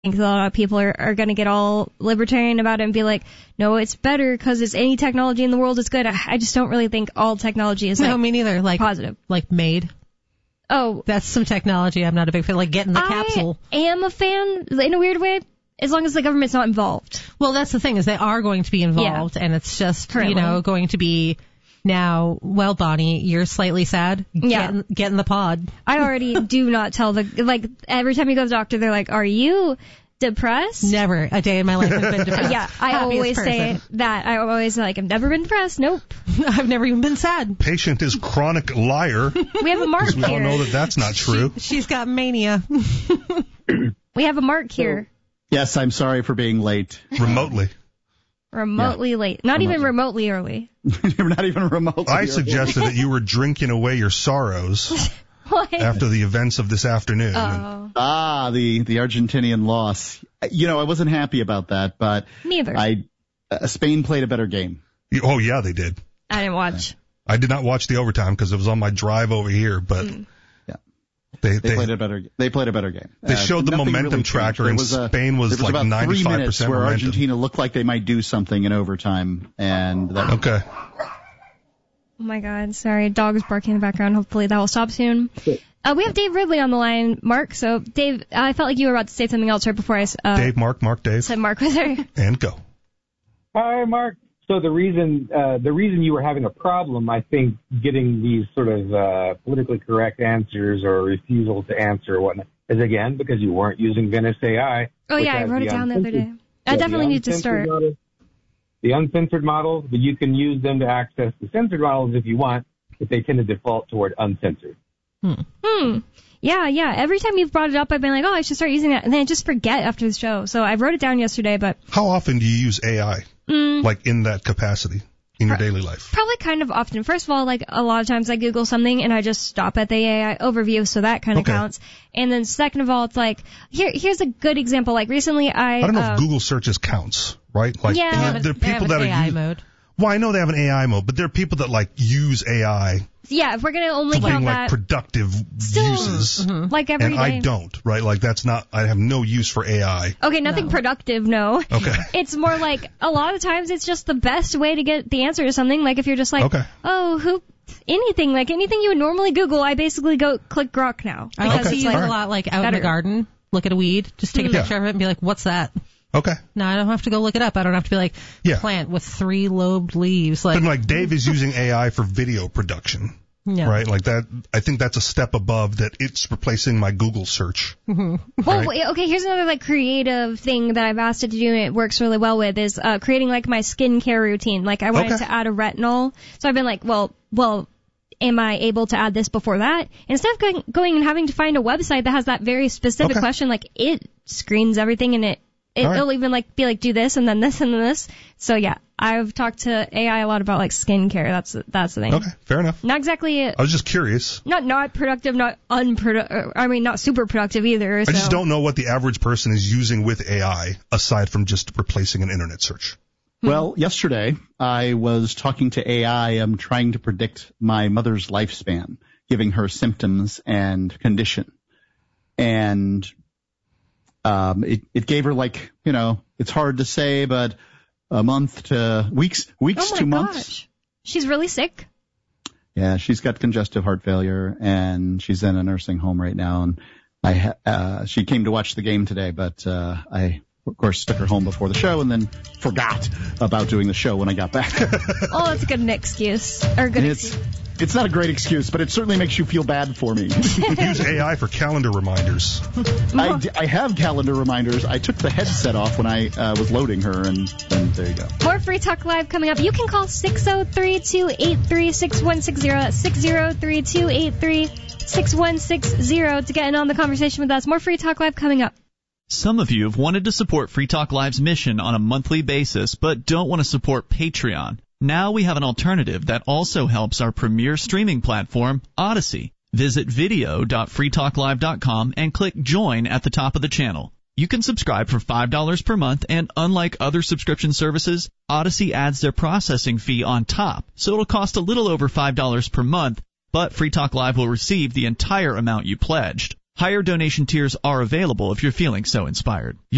think a lot of people are going to get all libertarian about it and be like, no, it's better because it's any technology in the world is good. I just don't really think all technology is no, me neither. Like positive. Like MAID. Oh, that's some technology. I'm not a big fan. Like getting the capsule. I am a fan in a weird way, as long as the government's not involved. Well, that's the thing is they are going to be involved, and it's just currently, going to be. Now, well, Bonnie, you're slightly sad. Yeah. Get in the pod. I already do not tell every time you go to the doctor, they're like, are you depressed? Never a day in my life has been depressed. Yeah, I always say that. I always I've never been depressed. Nope. I've never even been sad. Patient is chronic liar. We have a mark here. We all know that that's not true. She's got mania. We have a mark here. Yes, I'm sorry for being late. Remotely late. Not even remotely early. You're not even remotely I suggested that you were drinking away your sorrows after the events of this afternoon. The Argentinian loss. I wasn't happy about that, but neither. Spain played a better game. Oh, yeah, they did. I didn't watch. I did not watch the overtime because it was on my drive over here, but... They played a better. They played a better game. They showed the momentum really tracker, and Spain was like 95% about 3 minutes where momentum. Argentina looked like they might do something in overtime, and that okay. Oh my God! Sorry, dog is barking in the background. Hopefully that will stop soon. We have Dave Ridley on the line, Mark. So Dave, I felt like you were about to say something else right before I. Dave, Mark, Dave. Said Mark was there. And go. Hi, Mark. So the reason you were having a problem, I think, getting these sort of politically correct answers or refusal to answer or whatnot, is again because you weren't using Venice AI. Oh yeah, I wrote it down the other day. I definitely need to start. The uncensored models, but you can use them to access the censored models if you want, but they tend to default toward uncensored. Yeah. Every time you've brought it up, I've been like, oh, I should start using that, and then I just forget after the show. So I wrote it down yesterday, but... How often do you use AI? Like in that capacity in your daily life? Probably kind of often. First of all, like a lot of times I Google something and I just stop at the AI overview, so that kind of counts. And then second of all, it's like, here's a good example. Like recently I don't know if Google searches counts, right? Like, yeah. There are people that AI mode. Well, I know they have an AI mode, but there are people that like use AI. Yeah, if we're gonna only count like that productive uses, like every and day. I don't, right? Like that's not. I have no use for AI. Okay, nothing productive, no. Okay. It's more like a lot of times it's just the best way to get the answer to something. Like if you're just like, anything you would normally Google, I basically go click Grok now. I like to use a lot like out in the garden, look at a weed, just take a picture of it and be like, what's that? Okay. No, I don't have to go look it up. I don't have to be like, plant with 3 lobed leaves. Like Dave is using AI for video production. Yeah. Right? Like that, I think that's a step above that it's replacing my Google search. Mm-hmm. Well, okay, here's another like creative thing that I've asked it to do and it works really well with is creating like my skincare routine. Like I wanted to add a retinol. So I've been like, well, am I able to add this before that? Instead of going and having to find a website that has that very specific question, like it screens everything and it'll even like be like do this and then this and then this. So yeah, I've talked to AI a lot about like skincare. That's the thing. Okay, fair enough. Not exactly. I was just curious. Not productive, not unproductive. I mean, not super productive either. I just don't know what the average person is using with AI aside from just replacing an internet search. Well, yesterday I was talking to AI. I'm trying to predict my mother's lifespan, giving her symptoms and condition, and it gave her like, it's hard to say, but a month to weeks to months. Gosh. She's really sick. Yeah, she's got congestive heart failure and she's in a nursing home right now. And she came to watch the game today, but I of course took her home before the show and then forgot about doing the show when I got back. Oh, that's a good excuse. Or good excuse. It's not a great excuse, but it certainly makes you feel bad for me. Use AI for calendar reminders. I have calendar reminders. I took the headset off when I was loading her, and there you go. More Free Talk Live coming up. You can call 603-283-6160, 603-283-6160 to get in on the conversation with us. More Free Talk Live coming up. Some of you have wanted to support Free Talk Live's mission on a monthly basis, but don't want to support Patreon. Now we have an alternative that also helps our premier streaming platform, Odyssey. Visit video.freetalklive.com and click Join at the top of the channel. You can subscribe for $5 per month, and unlike other subscription services, Odyssey adds their processing fee on top, so it'll cost a little over $5 per month, but Free Talk Live will receive the entire amount you pledged. Higher donation tiers are available if you're feeling so inspired.